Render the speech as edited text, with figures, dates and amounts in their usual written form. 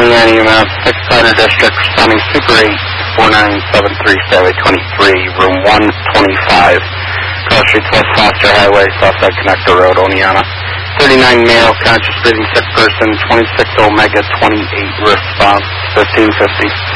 Oneonta EMS, 6 Cider District, responding Super 8, 4973, Stairway 23, room 125, cross streets West Foster Highway, Southside Connector Road, Oneonta. 39 male, conscious breathing sick person, 26 Omega, 28 response, 1550.